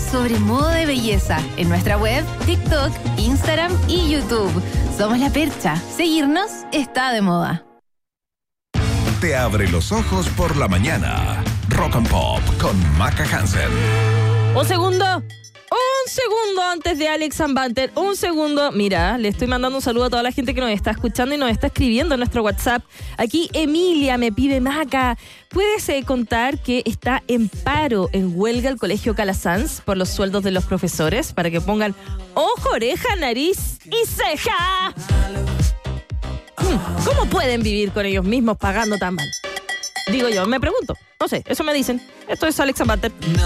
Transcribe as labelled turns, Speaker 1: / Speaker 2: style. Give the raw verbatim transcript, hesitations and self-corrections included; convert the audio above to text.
Speaker 1: sobre moda de belleza en nuestra web, TikTok, Instagram y YouTube. Somos La Percha. Seguirnos está de moda.
Speaker 2: Te abre los ojos por la mañana. Rock and Pop con Maca Hansen.
Speaker 3: Un segundo. Un segundo antes de Alex and Banter. Un segundo. Mira, le estoy mandando un saludo a toda la gente que nos está escuchando y nos está escribiendo en nuestro WhatsApp. Aquí Emilia me pide, Maca, ¿puedes eh, contar que está en paro, en huelga el Colegio Calasanz por los sueldos de los profesores para que pongan ojo, oreja, nariz y ceja? Hmm, ¿Cómo pueden vivir con ellos mismos pagando tan mal? Digo yo, me pregunto. No sé, eso me dicen. Esto es Alex and Banter.